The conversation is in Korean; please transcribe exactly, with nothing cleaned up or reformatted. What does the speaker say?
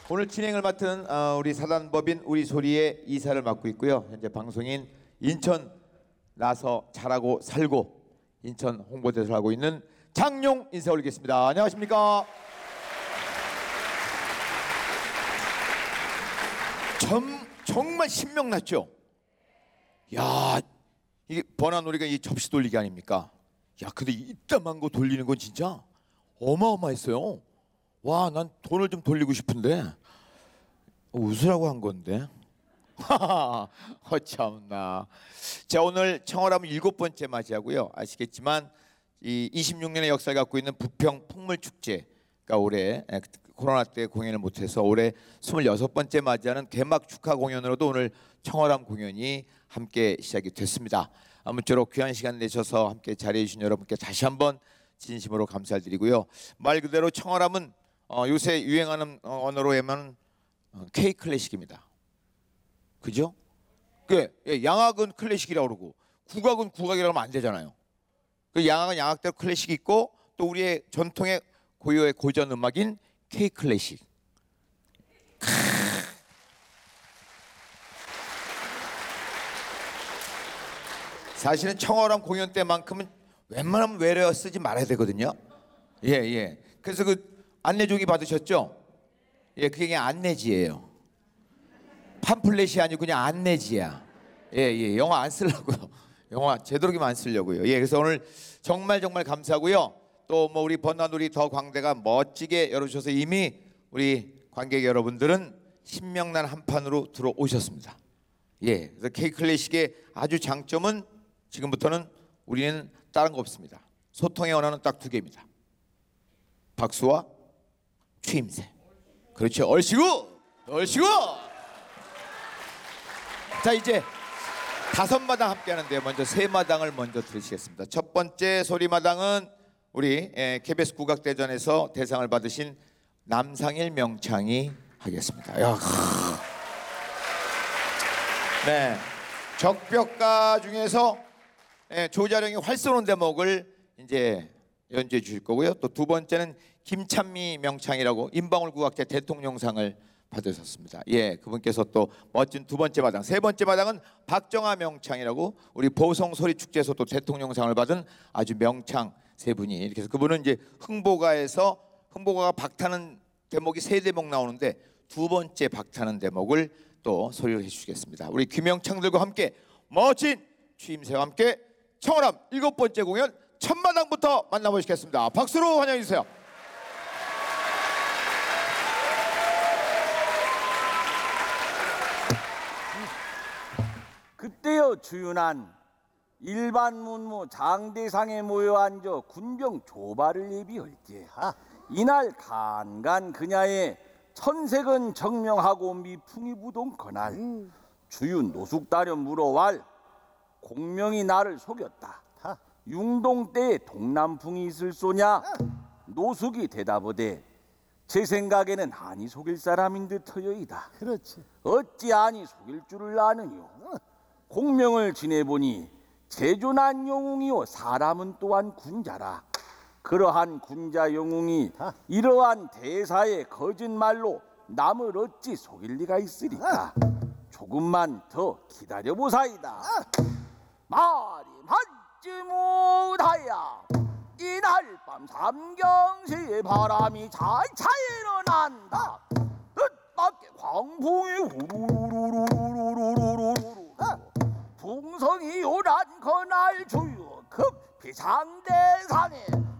오늘 진행을 맡은 어, 우리 사단법인 우리소리의 이사를 맡고 있고요. 현재 방송인 인천 나서 잘하고 살고 인천 홍보대사를 하고 있는 장용 인사 올리겠습니다. 안녕하십니까? 점, 정말 신명났죠? 야, 이게 번화놀이가 이 접시 돌리기 아닙니까? 야, 근데 이따만 거 돌리는 건 진짜 어마어마했어요. 와, 난 돈을 좀 돌리고 싶은데 웃으라고 한 건데. 허참나. 자, 오늘 청어람은 일곱 번째 맞이하고요. 아시겠지만 이 이십육 년의 역사를 갖고 있는 부평 풍물축제가 올해 코로나 때 공연을 못해서 올해 스물여섯 번째 맞이하는 개막 축하 공연으로도 오늘 청어람 공연이 함께 시작이 됐습니다. 아무쪼록 귀한 시간 내셔서 함께 자리해 주신 여러분께 다시 한번 진심으로 감사를 드리고요. 말 그대로 청어람은 어, 요새 유행하는 어, 언어로 하면 어, K 클래식입니다. 그죠? 그 예, 양악은 클래식이라고 그러고 국악은 국악이라고 하면 안 되잖아요. 그 양악은 양악대로 클래식이 있고 또 우리의 전통의 고유의 고전 음악인 K 클래식. 사실은 청어람 공연 때만큼은 웬만하면 외래어 쓰지 말아야 되거든요. 예, 예. 그래서 그 안내종이 받으셨죠? 예, 그게 그냥 안내지예요. 팜플렛이 아니고 그냥 안내지야. 예, 예. 영어 안 쓰려고요. 영어 제대로기만 안 쓰려고요. 예, 그래서 오늘 정말 정말 감사하고요. 또 뭐 우리 번화놀이 더 광대가 멋지게 열어주셔서 이미 우리 관객 여러분들은 신명난 한판으로 들어오셨습니다. 예, 그래서 K 클래식의 아주 장점은 지금부터는 우리는 다른 거 없습니다. 소통의 언어는 딱 두 개입니다. 박수와 추임새. 그렇죠. 얼씨구, 얼씨구. 자, 이제 다섯 마당 함께 하는데요. 먼저 세 마당을 먼저 들으시겠습니다. 첫 번째 소리마당은 우리 케이비에스 국악대전에서 대상을 받으신 남상일 명창이 하겠습니다. 야, 네, 적벽가 중에서 조자룡이 활 쏘는 대목을 이제 연주해 주실 거고요. 또 두 번째는 김찬미 명창이라고 인방울 국악제 대통령상을 받으셨습니다. 예, 그분께서 또 멋진 두 번째 마당. 세 번째 마당은 박정아 명창이라고 우리 보성 소리축제에서 또 대통령상을 받은 아주 명창 세 분이 이렇게 해서 그분은 이제 흥보가에서 흥보가가 박타는 대목이 세 대목 나오는데 두 번째 박타는 대목을 또 소리를 해주시겠습니다. 우리 김명창들과 함께 멋진 추임새와 함께 청어람 일곱 번째 공연 첫 마당부터 만나보시겠습니다. 박수로 환영해 주세요. 그때여 주윤한 일반 문무 장대상에 모여 앉아 군병 조발을 예비할때 이날 간간 그냐에 천색은 정명하고 미풍이 부동 그날 주윤 노숙다려 물어왈 공명이 나를 속였다. 융동 때에 동남풍이 있을 소냐? 노숙이 대답하되 제 생각에는 아니 속일 사람인 듯하여이다. 그렇지. 어찌 아니 속일 줄을 아느뇨? 공명을 지내보니 제존한 영웅이요 사람은 또한 군자라. 그러한 군자 영웅이 이러한 대사의 거짓말로 남을 어찌 속일 리가 있으리까? 조금만 더 기다려보사이다. 말이 맞지 못하야 이날 밤 삼경시에 바람이 잘차 일어난다. 뜻밖의 광풍이 후루루루루루루루루루 풍성이 요란 그날 주요 급히 상대상에